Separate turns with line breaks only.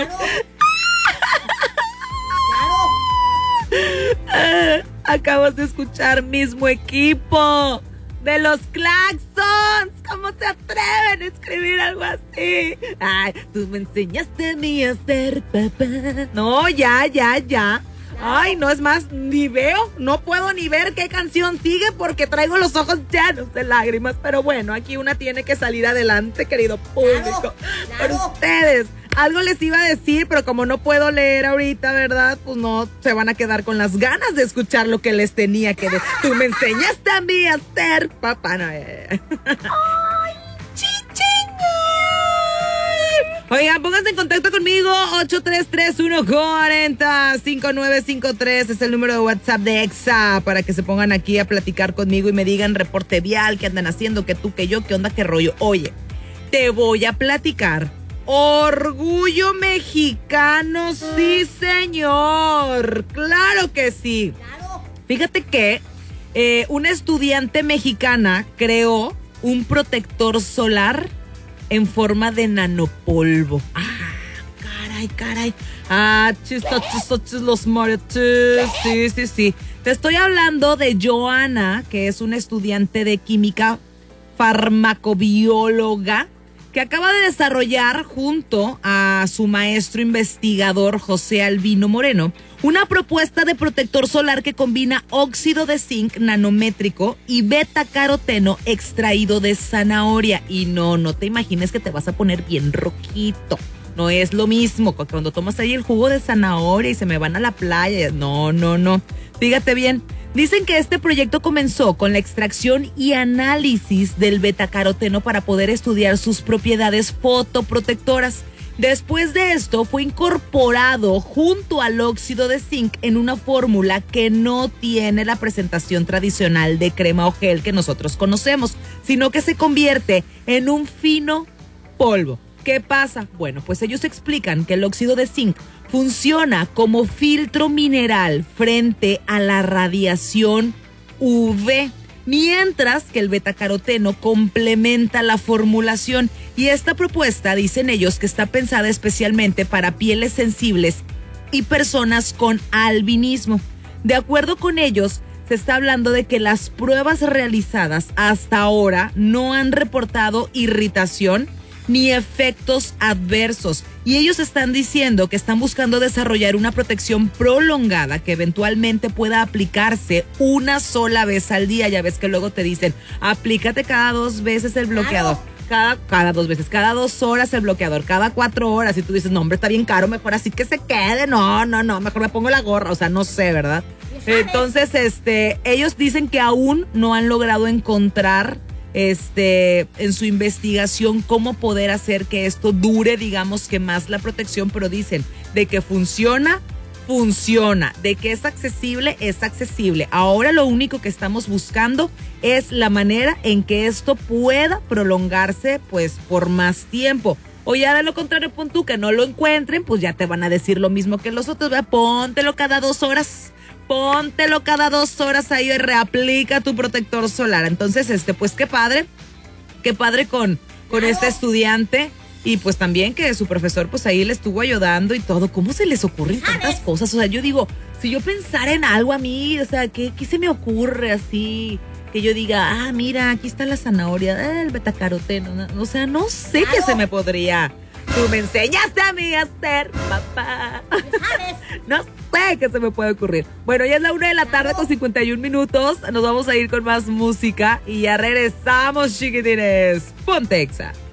Acabas de escuchar Mismo Equipo de los Claxons. ¿Cómo se atreven a escribir algo así? Ay, tú me enseñaste a mí a ser papá. No, ya. Ay, no, es más, ni veo, no puedo ni ver qué canción sigue porque traigo los ojos llenos de lágrimas. Pero bueno, aquí una tiene que salir adelante, querido público. Por ustedes. Algo les iba a decir, pero como no puedo leer ahorita, ¿verdad? Pues no, se van a quedar con las ganas de escuchar lo que les tenía que decir. Tú me enseñaste a mí a ser papá. No, ¡ay, chichiña! Oigan, pónganse en contacto conmigo. 8331405953 es el número de WhatsApp de Exa para que se pongan aquí a platicar conmigo y me digan reporte vial, qué andan haciendo, qué tú, qué yo, qué onda, qué rollo. Oye, te voy a platicar. Orgullo mexicano, sí señor, claro que sí. Fíjate que una estudiante mexicana creó un protector solar en forma de nanopolvo. Ah, caray. Ah, chistos, los mariachis. Sí. Te estoy hablando de Joana, que es una estudiante de química farmacobióloga, que acaba de desarrollar junto a su maestro investigador José Albino Moreno una propuesta de protector solar que combina óxido de zinc nanométrico y betacaroteno extraído de zanahoria. Y no te imagines que te vas a poner bien rojito. No es lo mismo cuando tomas ahí el jugo de zanahoria y se me van a la playa. No. Fíjate bien. Dicen que este proyecto comenzó con la extracción y análisis del betacaroteno para poder estudiar sus propiedades fotoprotectoras. Después de esto fue incorporado junto al óxido de zinc en una fórmula que no tiene la presentación tradicional de crema o gel que nosotros conocemos, sino que se convierte en un fino polvo. ¿Qué pasa? Bueno, pues ellos explican que el óxido de zinc funciona como filtro mineral frente a la radiación UV, mientras que el betacaroteno complementa la formulación. Y esta propuesta, dicen ellos, que está pensada especialmente para pieles sensibles y personas con albinismo. De acuerdo con ellos, se está hablando de que las pruebas realizadas hasta ahora no han reportado irritación ni efectos adversos. Y ellos están diciendo que están buscando desarrollar una protección prolongada que eventualmente pueda aplicarse una sola vez al día. Ya ves que luego te dicen, aplícate cada 2 veces el bloqueador. Cada 2 veces, cada 2 horas el bloqueador, cada 4 horas. Y tú dices, no, hombre, está bien caro, mejor así que se quede. No, mejor me pongo la gorra. O sea, no sé, ¿verdad? Entonces, ellos dicen que aún no han logrado encontrar en su investigación cómo poder hacer que esto dure, digamos que más la protección, pero dicen de que funciona, de que es accesible. Ahora lo único que estamos buscando es la manera en que esto pueda prolongarse pues por más tiempo. O ya de lo contrario, pon tú que no lo encuentren, pues ya te van a decir lo mismo que los otros, ¿verdad? Póntelo cada 2 horas. Póntelo cada 2 horas ahí y reaplica tu protector solar. Entonces, pues qué padre con este estudiante. Y pues también que su profesor pues ahí le estuvo ayudando y todo. ¿Cómo se les ocurren tantas cosas? O sea, yo digo, si yo pensara en algo a mí, o sea, ¿qué se me ocurre así? Que yo diga, mira, aquí está la zanahoria, el betacaroteno. O sea, no sé qué se me podría. Tú me enseñaste a mí a ser papá. No sé qué se me puede ocurrir. Bueno, ya es la 1:00 con 51 minutos. Nos vamos a ir con más música y ya regresamos, chiquitines. Ponte Exa.